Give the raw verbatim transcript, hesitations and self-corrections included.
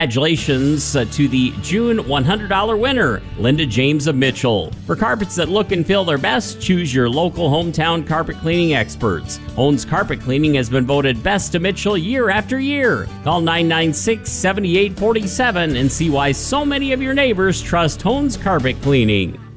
Congratulations uh, to the June one hundred dollar winner, Linda James of Mitchell. For carpets that look and feel their best, choose your local hometown carpet cleaning experts. Hohn's Carpet Cleaning has been voted best of Mitchell year after year. Call nine nine six, seven eight four seven and see why so many of your neighbors trust Hohn's Carpet Cleaning.